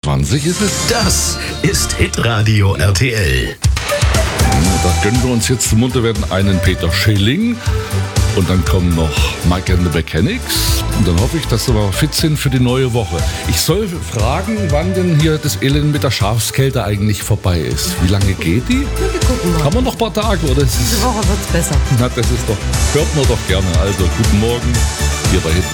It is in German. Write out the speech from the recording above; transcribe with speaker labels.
Speaker 1: 20 ist es.
Speaker 2: Das ist Hitradio RTL.
Speaker 1: Da gönnen wir uns jetzt zum Munterwerden einen Peter Schilling. Und dann kommen noch Mike and the Mechanics. Und dann hoffe ich, dass wir fit sind für die neue Woche. Ich soll fragen, wann denn hier das Elend mit der Schafskälte eigentlich vorbei ist. Wie lange geht die?
Speaker 3: Wir gucken mal.
Speaker 1: Haben wir noch ein paar Tage? Oder ist es...
Speaker 3: Diese Woche wird's besser.
Speaker 1: Na, das ist doch... Hört man doch gerne. Also, guten Morgen hier bei Hit